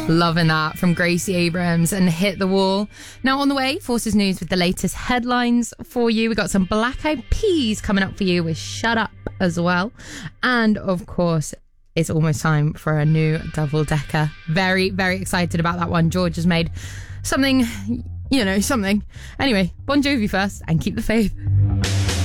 Loving that from Gracie Abrams and Hit the Wall. Now on the way, Forces News with the latest headlines for you. We got some Black Eyed Peas coming up for you with Shut Up as well. And of course, it's almost time for a new double decker. Very, very excited about that one. George has made something. Anyway, Bon Jovi first and keep the faith.